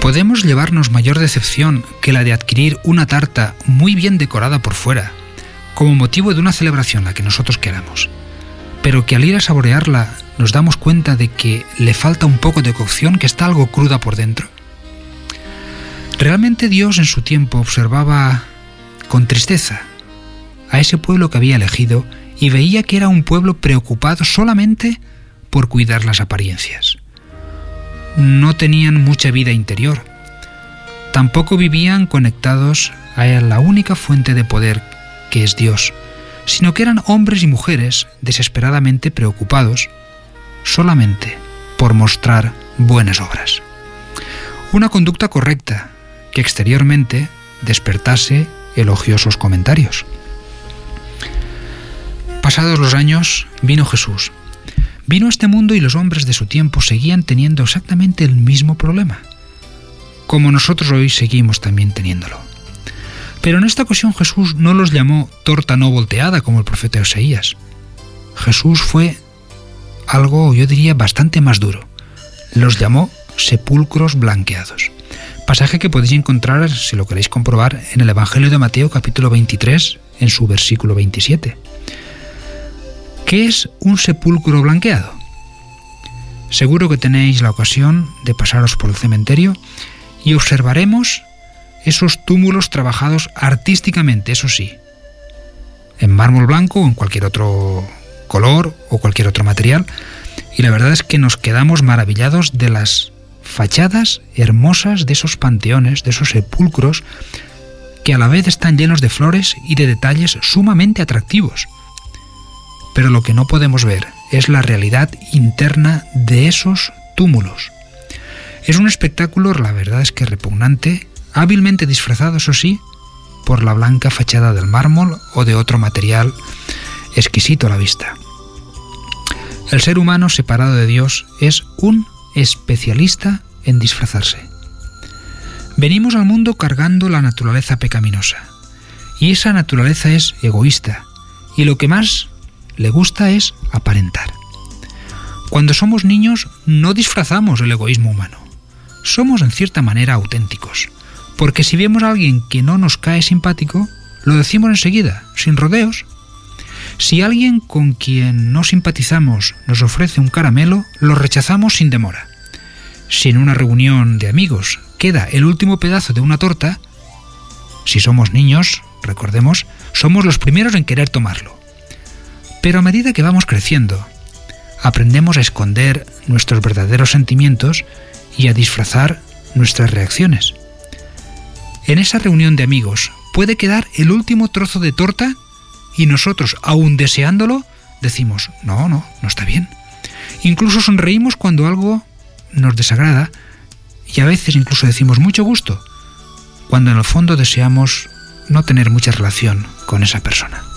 podemos llevarnos mayor decepción que la de adquirir una tarta muy bien decorada por fuera, como motivo de una celebración la que nosotros queramos, pero que al ir a saborearla nos damos cuenta de que le falta un poco de cocción, que está algo cruda por dentro? Realmente Dios en su tiempo observaba con tristeza a ese pueblo que había elegido y veía que era un pueblo preocupado solamente por cuidar las apariencias. No tenían mucha vida interior. Tampoco vivían conectados a la única fuente de poder que es Dios, sino que eran hombres y mujeres desesperadamente preocupados solamente por mostrar buenas obras. Una conducta correcta que exteriormente despertase elogiosos comentarios. Pasados los años, vino Jesús. Vino a este mundo y los hombres de su tiempo seguían teniendo exactamente el mismo problema, como nosotros hoy seguimos también teniéndolo. Pero en esta ocasión Jesús no los llamó torta no volteada como el profeta Oseías. Jesús fue algo, yo diría, bastante más duro. Los llamó sepulcros blanqueados. Pasaje que podéis encontrar, si lo queréis comprobar, en el Evangelio de Mateo capítulo 23, en su versículo 27. ¿Qué es un sepulcro blanqueado? Seguro que tenéis la ocasión de pasaros por el cementerio y observaremos esos túmulos trabajados artísticamente, eso sí, en mármol blanco o en cualquier otro color o cualquier otro material, y la verdad es que nos quedamos maravillados de las fachadas hermosas de esos panteones, de esos sepulcros, que a la vez están llenos de flores y de detalles sumamente atractivos. Pero lo que no podemos ver es la realidad interna de esos túmulos. Es un espectáculo, la verdad es que repugnante, hábilmente disfrazado, eso sí, por la blanca fachada del mármol o de otro material exquisito a la vista. El ser humano separado de Dios es un especialista en disfrazarse. Venimos al mundo cargando la naturaleza pecaminosa, y esa naturaleza es egoísta, y lo que más le gusta es aparentar. Cuando somos niños no disfrazamos el egoísmo humano. Somos en cierta manera auténticos, porque si vemos a alguien que no nos cae simpático, lo decimos enseguida, sin rodeos. Si alguien con quien no simpatizamos nos ofrece un caramelo, lo rechazamos sin demora. Si en una reunión de amigos queda el último pedazo de una torta, si somos niños, recordemos, somos los primeros en querer tomarlo. Pero a medida que vamos creciendo, aprendemos a esconder nuestros verdaderos sentimientos y a disfrazar nuestras reacciones. En esa reunión de amigos puede quedar el último trozo de torta y nosotros, aún deseándolo, decimos, no está bien. Incluso sonreímos cuando algo nos desagrada y a veces incluso decimos mucho gusto, cuando en el fondo deseamos no tener mucha relación con esa persona.